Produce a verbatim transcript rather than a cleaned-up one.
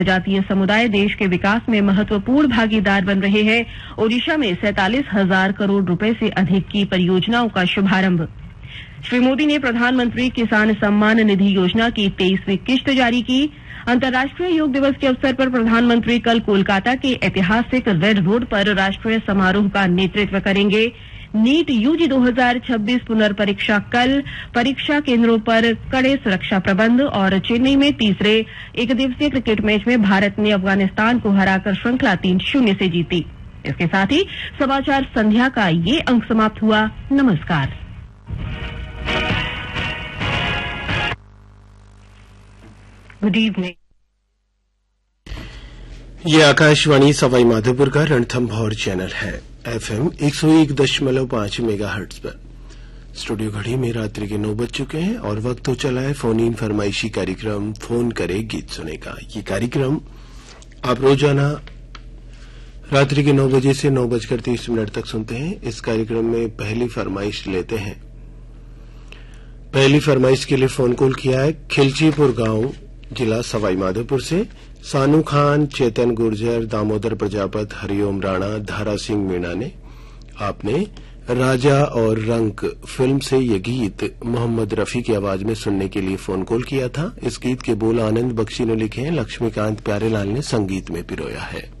जनजातीय समुदाय देश के विकास में महत्वपूर्ण भागीदार बन रहे हैं। ओडिशा में सैंतालीस हजार करोड़ रुपए से अधिक की परियोजनाओं का शुभारंभ। श्री मोदी ने प्रधानमंत्री किसान सम्मान निधि योजना की तेईसवीं किश्त जारी की। अंतर्राष्ट्रीय योग दिवस के अवसर पर प्रधानमंत्री कल कोलकाता के ऐतिहासिक रेड रोड पर राष्ट्रीय समारोह का नेतृत्व करेंगे। नीट यूजी दो हज़ार छब्बीस पुनर्परीक्षा कल। परीक्षा केंद्रों पर कड़े सुरक्षा प्रबंध। और चेन्नई में तीसरे एक दिवसीय क्रिकेट मैच में भारत ने अफगानिस्तान को हराकर श्रृंखला तीन शून्य से जीती। इसके साथ ही समाचार संध्या का ये अंक समाप्त हुआ। नमस्कार। Good evening. ये आकाशवाणी सवाई माधोपुर का रणथंभौर चैनल है। एफएम एक सौ एक दशमलव पांच मेगाहर्ट्ज पर स्टूडियो घड़ी में रात्रि के नौ बज चुके हैं और वक्त तो चला है फोन इन फरमाइशी कार्यक्रम फोन करे गीत सुने का। ये कार्यक्रम आप रोजाना रात्रि के नौ बजे से नौ बजकर तीस मिनट तक सुनते हैं। इस कार्यक्रम में पहली फरमाइश लेते हैं। पहली फरमाइश के लिए फोन कॉल किया है खिलचीपुर गांव, जिला सवाई माधोपुर से सानू खान, चेतन गुर्जर, दामोदर प्रजापत, हरिओम राणा, धारा सिंह मीणा ने। आपने राजा और रंक फिल्म से ये गीत मोहम्मद रफी की आवाज में सुनने के लिए फोन कॉल किया था। इस गीत के बोल आनंद बख्शी ने लिखे हैं, लक्ष्मीकांत प्यारेलाल ने संगीत में पिरोया है।